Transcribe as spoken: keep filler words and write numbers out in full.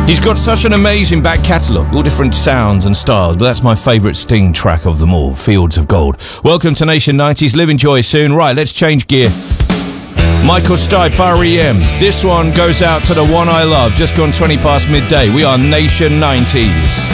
He's got such an amazing back catalogue, all different sounds and styles, but that's my favourite Sting track of them all, Fields of Gold. Welcome to Nation nineties, Live Enjoy soon. Right, let's change gear. Michael Stipe, R E M. This one goes out to the one I love, just gone twenty past midday. We are Nation nineties.